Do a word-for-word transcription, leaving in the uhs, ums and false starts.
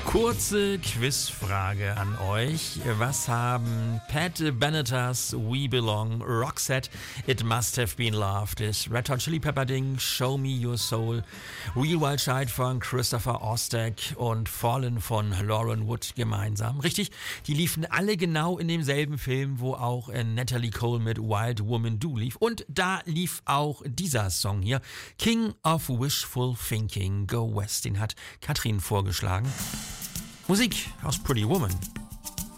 Kurze Quizfrage an euch. Was haben Pat Benettas We Belong, Roxette, It Must Have Been Love, das Red Hot Chili Pepper Ding, Show Me Your Soul, Real Wild Child von Christopher Ostek und Fallen von Lauren Wood gemeinsam? Richtig, die liefen alle genau in demselben Film, wo auch Natalie Cole mit Wild Woman Do lief. Und da lief auch dieser Song hier, King of Wishful Thinking, Go West. Den hat Katrin vorgeschlagen. Musik aus Pretty Woman.